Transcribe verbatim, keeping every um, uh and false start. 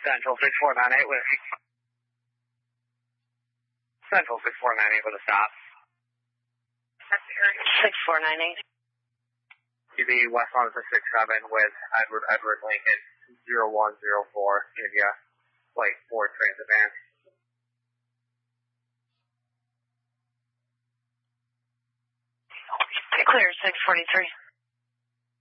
Central six four nine eight with Central six four nine eight with a stop. six four nine eight. Q B westbound for six seven with Edward Edward Lincoln zero one zero four India flight four transit van. Clear six forty-three.